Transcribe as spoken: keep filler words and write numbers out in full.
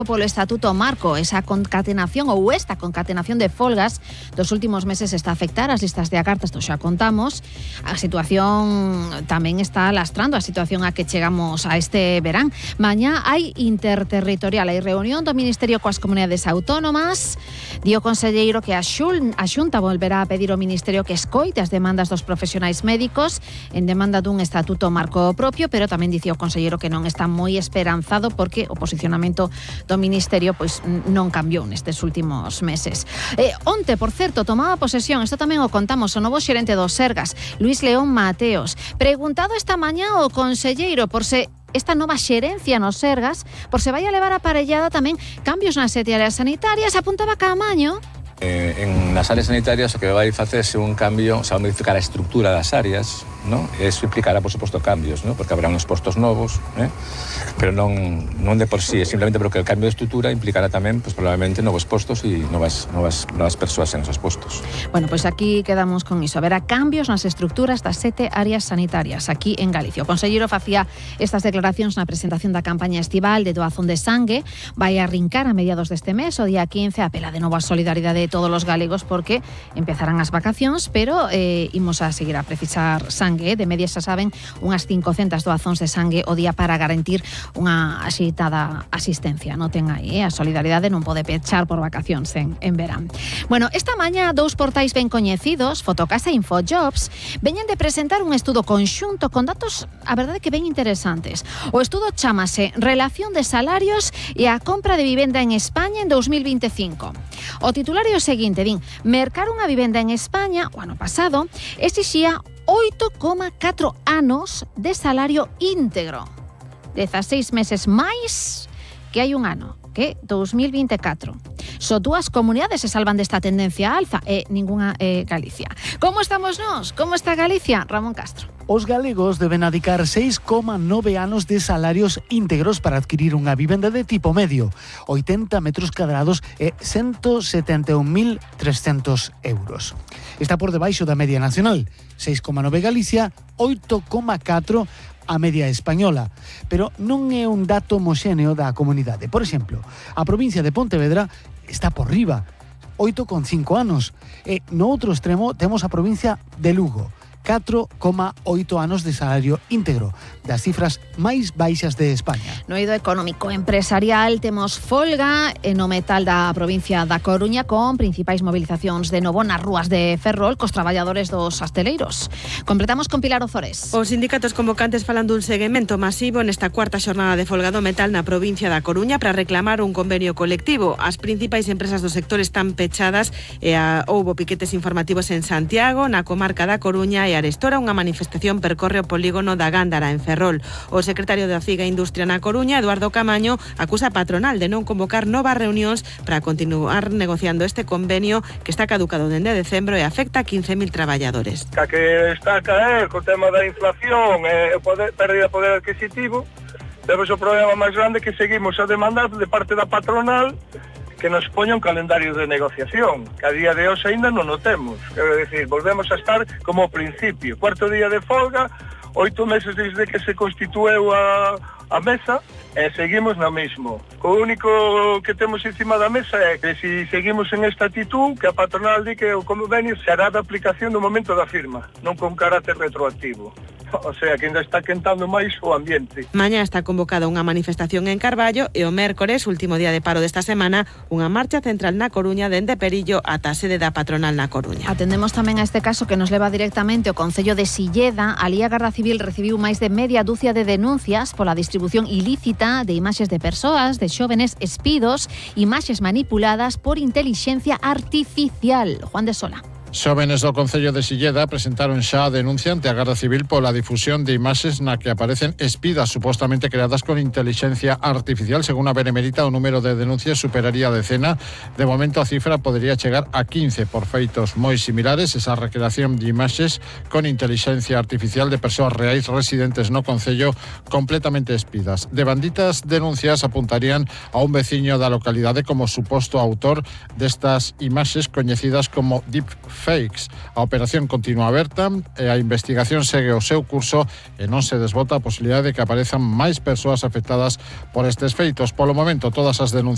polo Estatuto Marco. Esa concatenación ou esta concatenación de folgas dos últimos meses está a afectar as listas de acartas, isto xa contamos. A situación tamén está lastrando a situación a que chegamos a este verán. Mañá hai interterritorial, hai reunión do Ministerio coas comunidades autónomas. Di o conselleiro que a, xul, a Xunta volverá a pedir ao Ministerio que escoite as demandas dos profesionais médicos en demanda dun Estatuto Marco propio, pero tamén dice o conselleiro que non está moi esperanzado porque o posicionamento do Ministerio pois non cambiou nestes últimos meses. Eh, onte, por certo, tomaba posesión, isto tamén o contamos, o novo xerente do Sergas, Luis León Mateos. Preguntado esta mañá o conselleiro por se esta nova xerencia no Sergas, por se vai a levar aparellada tamén cambios nas sete áreas sanitarias, apuntaba Caamaño. Eh, en las áreas sanitarias o que vai facerse un cambio, se va a modificar a estructura das áreas, ¿no? Eso implicará, por suposto, cambios, ¿no? Porque habrá unos postos novos, ¿eh? Pero non, non de por sí, simplemente porque el cambio de estructura implicará tamén, pues, probablemente, novos postos e novas, novas, novas persoas en esos postos. Bueno, pois pues aquí quedamos con iso. Haberá cambios nas estructuras das sete áreas sanitarias aquí en Galicia. O conselleiro facía estas declaracións na presentación da campaña estival de doazón de sangue. Vai arrincar a mediados deste mes, o día quince, apela de novo a solidaridade de todos os galegos porque empezarán as vacacións, pero eh, imos a seguir a precisar sangue. De media, xa saben, unhas cincocentas doazóns de sangue o día para garantir unha axitada asistencia. Noten aí, eh? A solidaridade non pode pechar por vacacións en, en verán. Bueno, esta mañá dous portais ben coñecidos, Fotocasa e Infojobs, veñen de presentar un estudo conxunto con datos, a verdade que ben interesantes. O estudo chámase Relación de salarios e a compra de vivenda en España en dos mil veinticinco. O titular é o seguinte, din, mercar unha vivenda en España, o ano pasado, exixía oito coma catro anos de salario íntegro. dezaseis meses máis que hai un ano, que dos mil veinticuatro. Só dúas comunidades se salvan desta tendencia alza e ningunha é Galicia. Como estamos nós? Como está Galicia? Ramón Castro. Os galegos deben adicar seis coma nove anos de salarios íntegros para adquirir unha vivenda de tipo medio, oitenta metros cadrados e ciento setenta e un mil trescentos euros. Está por debaixo da media nacional, seis coma nove Galicia, oito coma catro a media española, pero non é un dato homoxéneo da comunidade. Por exemplo, a provincia de Pontevedra está por riba, oito coma cinco anos, e no outro extremo temos a provincia de Lugo, catro coma oito anos de salario íntegro, das cifras máis baixas de España. No eido económico empresarial temos folga e no metal da provincia da Coruña con principais movilizacións de novo nas rúas de Ferrol cos traballadores dos asteleiros. Completamos con Pilar Ozores. Os sindicatos convocantes falan dun seguimento masivo nesta cuarta xornada de folga do metal na provincia da Coruña para reclamar un convenio colectivo. As principais empresas do sector están pechadas e a, houbo piquetes informativos en Santiago, na comarca da Coruña e Arestora. Unha manifestación percorre o polígono da Gándara en Ferrol. O secretario da C I G a Industria na Coruña, Eduardo Caamaño, acusa a patronal de non convocar novas reunións para continuar negociando este convenio que está caducado dende decembro e afecta a quince mil traballadores. Que, que está a caer co tema da inflación e o poder, pérdida de poder adquisitivo, temos o problema máis grande que seguimos a demandar de parte da patronal que nos poña un calendario de negociación, que a día de hoxe ainda non o temos. Quero dicir, volvemos a estar como ao principio. Cuarto día de folga, oito meses desde que se constitueu a, a mesa, e seguimos no mismo. O único que temos encima da mesa é que se seguimos en esta actitud, que a patronal di que o convenio será de aplicación no momento da firma, non con carácter retroactivo. O sea, que ainda está quentando máis o ambiente. Mañá está convocada unha manifestación en Carballo e o mércores, último día de paro desta semana, unha marcha central na Coruña dende Perillo ata a sede da patronal na Coruña. Atendemos tamén a este caso que nos leva directamente o Concello de Silleda. Alí a Garda Civil recibiu máis de media dúcia de denuncias pola distribución ilícita de imaxes de persoas, de xóvenes espidos, imaxes manipuladas por intelixencia artificial. Juan de Sola. Xóvenes do Concello de Silleda presentaron xa a denuncia ante a Garda Civil pola difusión de imaxes na que aparecen espidas supostamente creadas con inteligencia artificial. Según a Benemérita, o número de denuncias superaría a decena. De momento a cifra podería chegar a quince por feitos moi similares. Esa recreación de imaxes con inteligencia artificial de persoas reais residentes no Concello completamente espidas. De banditas denuncias apuntarían a un veciño da localidade como suposto autor destas imaxes coñecidas como deepfakes. A operación continúa aberta e a investigación segue o seu curso e non se desbota a posibilidade de que aparezan máis persoas afectadas por estes feitos. Polo momento, todas as denuncias